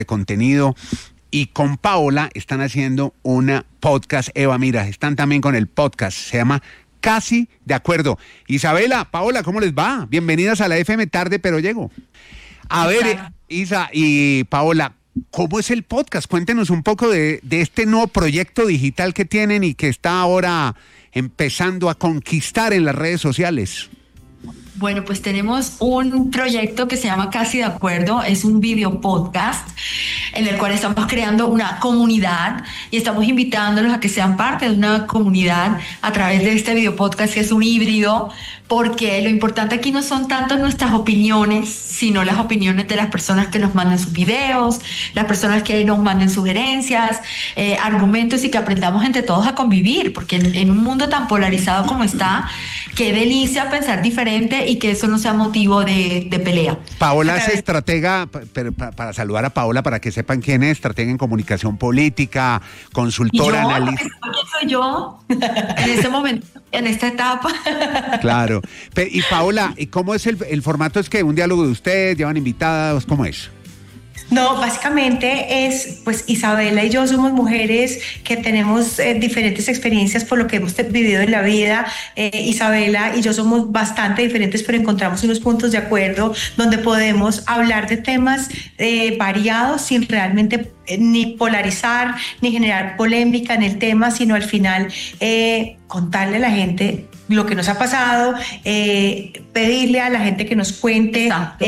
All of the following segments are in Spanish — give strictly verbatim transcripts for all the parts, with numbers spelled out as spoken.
de contenido. Y con Paola están haciendo una podcast. Eva, mira, están también con el podcast. Se llama Casi de Acuerdo. Isabela, Paola, ¿cómo les va? Bienvenidas a la F M Tarde, pero llego. A ver, eh, Isa y Paola, ¿cómo es el podcast? Cuéntenos un poco de, de este nuevo proyecto digital que tienen y que está ahora empezando a conquistar en las redes sociales. Bueno, pues tenemos un proyecto que se llama Casi de Acuerdo, es un video podcast en el cual estamos creando una comunidad y estamos invitándolos a que sean parte de una comunidad a través de este video podcast, que es un híbrido, porque lo importante aquí no son tanto nuestras opiniones, sino las opiniones de las personas que nos mandan sus videos, las personas que nos manden sugerencias, eh, argumentos, y que aprendamos entre todos a convivir, porque en, en un mundo tan polarizado como está, qué delicia pensar diferente y que eso no sea motivo de, de pelea. Paola es estratega, para, para saludar a Paola, para que sepan quién es, estratega en comunicación política, consultora, analista. ¿Quién soy yo en este momento, en esta etapa? Claro. Y Paola, ¿y cómo es el, el formato? ¿Es que un diálogo de ustedes, llevan invitados? ¿Cómo es? No, básicamente es, pues Isabela y yo somos mujeres que tenemos eh, diferentes experiencias por lo que hemos vivido en la vida. Eh, Isabela y yo somos bastante diferentes, pero encontramos unos puntos de acuerdo donde podemos hablar de temas eh, variados sin realmente eh, ni polarizar, ni generar polémica en el tema, sino al final eh, contarle a la gente lo que nos ha pasado, eh, pedirle a la gente que nos cuente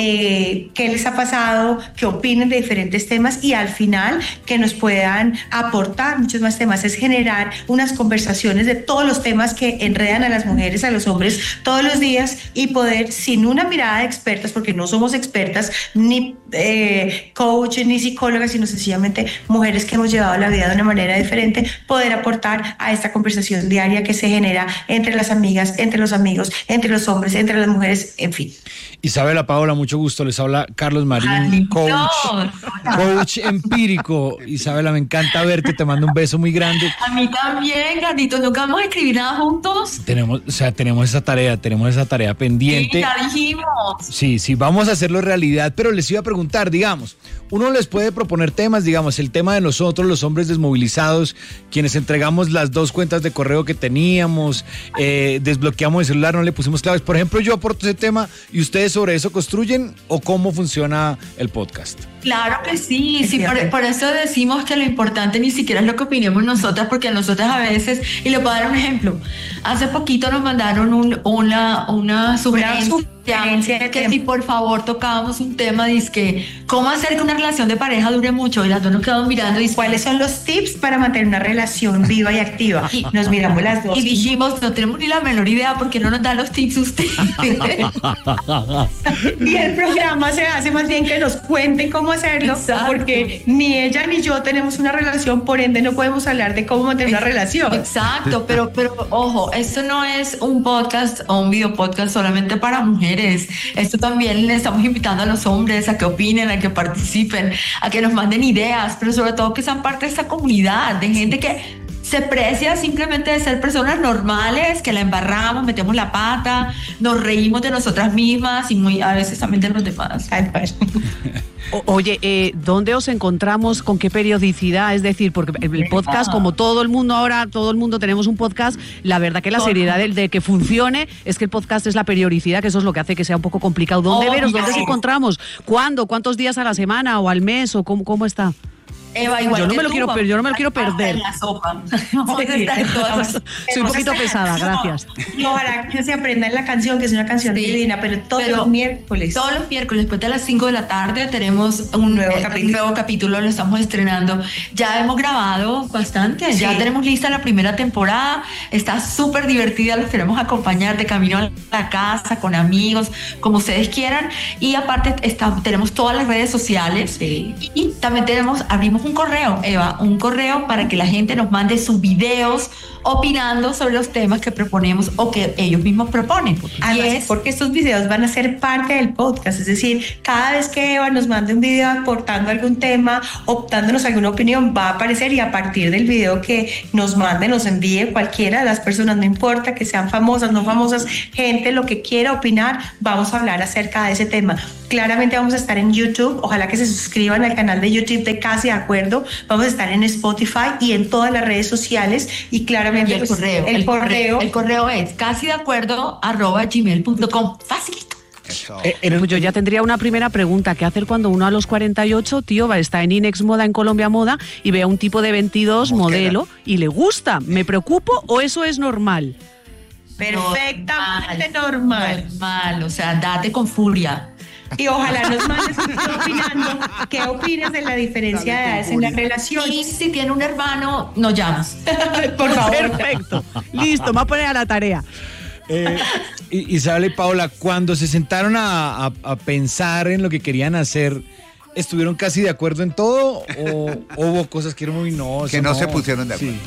eh, qué les ha pasado, qué opinen de diferentes temas, y al final que nos puedan aportar muchos más temas. Es generar unas conversaciones de todos los temas que enredan a las mujeres, a los hombres todos los días, y poder, sin una mirada de expertas, porque no somos expertas, ni eh, coaches, ni psicólogas, sino sencillamente mujeres que hemos llevado la vida de una manera diferente, poder aportar a esta conversación diaria que se genera entre las amigas, entre los amigos, entre los hombres, entre las mujeres, en fin. Isabela, Paola, mucho gusto. Les habla Carlos Marín, Ay, coach, no. coach empírico. Isabela, me encanta verte, te mando un beso muy grande. A mí también, gatito. ¿Nunca vamos a escribir nada juntos? Tenemos, o sea, tenemos esa tarea, tenemos esa tarea pendiente. Sí, ya dijimos. Sí, sí, vamos a hacerlo realidad, pero les iba a preguntar, digamos, uno les puede proponer temas, digamos, el tema de nosotros, los hombres desmovilizados, quienes entregamos las dos cuentas de correo que teníamos, eh, desbloqueamos el celular, no le pusimos claves. Por ejemplo, yo aporto ese tema y ustedes sobre eso construyen, ¿o cómo funciona el podcast? Claro que sí, sí, por, por eso decimos que lo importante ni siquiera es lo que opinemos nosotras, porque nosotras a veces, y le puedo dar un ejemplo, hace poquito nos mandaron un, una, una sugerencia, que, que si por favor tocábamos un tema, dizque, ¿cómo hacer que una relación de pareja dure mucho? Y las dos nos quedamos mirando y ¿cuáles son los tips para mantener una relación viva y activa? Y nos miramos las dos. Y dijimos, no tenemos ni la menor idea, porque no nos dan los tips usted. Y el programa se hace más bien que nos cuenten cómo hacerlo. Exacto. Porque ni ella ni yo tenemos una relación, por ende no podemos hablar de cómo mantener una relación. Exacto, pero, pero ojo, esto no es un podcast o un video podcast solamente para mujeres. Esto también le estamos invitando a los hombres a que opinen, a que participen, a que nos manden ideas, pero sobre todo que sean parte de esta comunidad de gente que se precia simplemente de ser personas normales, que la embarramos, metemos la pata, nos reímos de nosotras mismas y muy a veces también de los demás. O, oye, eh, ¿dónde os encontramos? ¿Con qué periodicidad? Es decir, porque el podcast, como todo el mundo ahora, todo el mundo tenemos un podcast, la verdad que la seriedad de, de que funcione es que el podcast es la periodicidad, que eso es lo que hace que sea un poco complicado. ¿Dónde oh, veros? ¿Dónde os encontramos? ¿Cuándo? ¿Cuántos días a la semana o al mes? ¿O cómo, cómo está? Eva, igual yo no que me lo tú, quiero perder, yo no me lo quiero perder. La sopa. Vamos a estar en todas. Soy un poquito pesada, gracias. Y ojalá que se aprendan la canción, que es una canción sí, divina, pero todos pero los miércoles. Todos los miércoles, después de las cinco de la tarde, tenemos un nuevo, eh, capítulo. Un nuevo capítulo, lo estamos estrenando. Ya hemos grabado bastante, sí. Ya tenemos lista la primera temporada, está súper divertida, los queremos acompañar de camino a la casa, con amigos, como ustedes quieran. Y aparte está, tenemos todas las redes sociales sí. y también tenemos, abrimos tenemos un correo, Eva, un correo para que la gente nos mande sus videos opinando sobre los temas que proponemos o que ellos mismos proponen. Además, y es porque estos videos van a ser parte del podcast, es decir, cada vez que Eva nos mande un video aportando algún tema, optándonos alguna opinión, va a aparecer, y a partir del video que nos mande, nos envíe cualquiera de las personas, no importa que sean famosas, no famosas, gente, lo que quiera opinar, vamos a hablar acerca de ese tema. Claramente vamos a estar en YouTube, ojalá que se suscriban al canal de YouTube de Casi de Acuerdo, vamos a estar en Spotify y en todas las redes sociales, y claramente y el, pues, correo, el, el correo, correo, el correo es casi de acuerdo arroba gmail punto com. Facilito. Eh, pues yo ya tendría una primera pregunta. ¿Qué hacer cuando uno a los cuarenta y ocho, tío, va, está en Inex Moda, en Colombia Moda, y ve a un tipo de veintidós modelo y le gusta? ¿Me preocupo o eso es normal? Perfectamente normal. Normal, o sea, date con furia. Y ojalá nos mandes un video opinando qué opinas de la diferencia de edades en la relación. Y si tiene un hermano, nos llamas. Por favor. Perfecto. Listo, me voy a poner a la tarea. Eh, Isabela y Paola, cuando se sentaron a, a, a pensar en lo que querían hacer, ¿estuvieron casi de acuerdo en todo o, o hubo cosas que eran muy no? Que no, no se pusieron de acuerdo. Sí.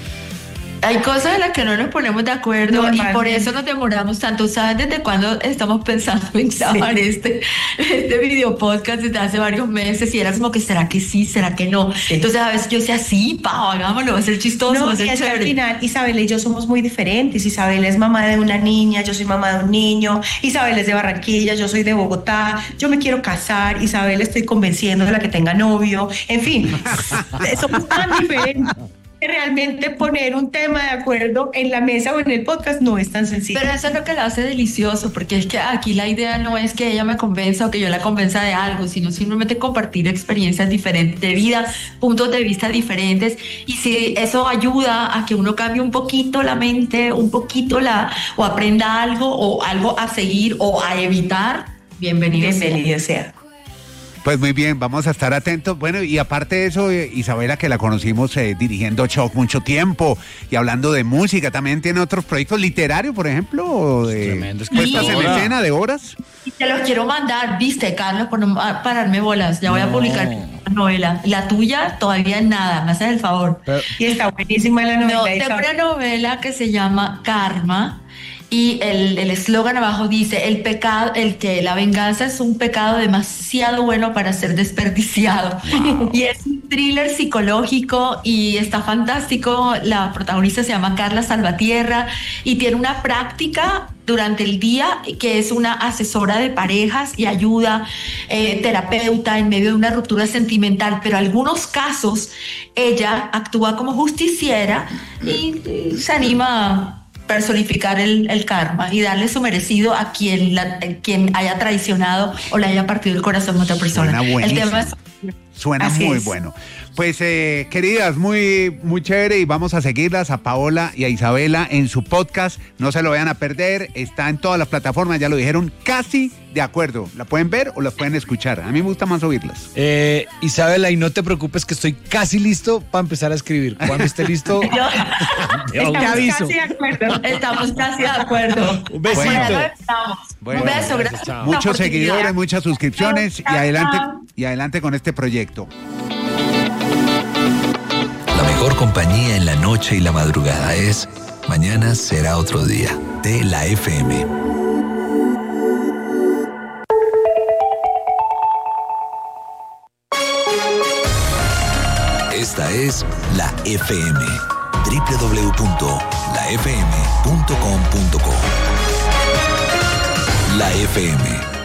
Hay cosas en las que no nos ponemos de acuerdo y por eso nos demoramos tanto. ¿Sabes desde cuándo estamos pensando en grabar sí. este, este video podcast? Desde hace varios meses, y era como que ¿será que sí? ¿Será que no? Sí. Entonces a veces yo decía, sí, Pau, hagámoslo, va a ser chistoso, no, va a ser chévere. Al final, Isabela y yo somos muy diferentes. Isabela es mamá de una niña, yo soy mamá de un niño. Isabela es de Barranquilla, yo soy de Bogotá. Yo me quiero casar, Isabela estoy convenciendo de la que tenga novio. En fin, somos tan diferentes. Realmente poner un tema de acuerdo en la mesa o en el podcast no es tan sencillo. Pero eso es lo que lo hace delicioso, porque es que aquí la idea no es que ella me convenza o que yo la convenza de algo, sino simplemente compartir experiencias diferentes de vida, puntos de vista diferentes, y si eso ayuda a que uno cambie un poquito la mente, un poquito la, o aprenda algo, o algo a seguir o a evitar, bienvenido, bienvenido sea. sea. Pues muy bien, vamos a estar atentos. Bueno, y aparte de eso, Isabela, que la conocimos eh, dirigiendo Shock mucho tiempo y hablando de música, también tiene otros proyectos literarios, por ejemplo, o de Tremendos puestas en escena de horas. Y te los quiero mandar, viste, Carlos, por no pararme bolas. Ya voy no. a publicar una novela. La tuya todavía nada, me haces el favor. Pero, y está buenísima la novela. No, tengo una novela que se llama Karma. Y el eslogan abajo dice, el pecado, el que la venganza es un pecado demasiado bueno para ser desperdiciado. Wow. Y es un thriller psicológico y está fantástico. La protagonista se llama Carla Salvatierra y tiene una práctica durante el día que es una asesora de parejas y ayuda, eh, terapeuta en medio de una ruptura sentimental, pero en algunos casos ella actúa como justiciera y, y se anima a personificar el, el karma y darle su merecido a quien, la, quien haya traicionado o le haya partido el corazón a otra persona. Suena buenísimo. El tema es, Suena muy es. bueno. Pues, eh, queridas, muy, muy chévere, y vamos a seguirlas a Paola y a Isabela en su podcast. No se lo vayan a perder. Está en todas las plataformas, ya lo dijeron, Casi de Acuerdo. La pueden ver o las pueden escuchar. A mí me gusta más oírlas. Eh, Isabela, y no te preocupes que estoy casi listo para empezar a escribir. Cuando esté listo, Yo, te aviso. Casi de acuerdo. Estamos casi de acuerdo. Un besito. Bueno, un beso, gracias. gracias muchos seguidores, muchas suscripciones, y adelante, y adelante con este proyecto. La mejor compañía en la noche y la madrugada es Mañana será otro día, de la F M. Esta es la F M, doble u doble u doble u punto la f m punto com punto co. La F M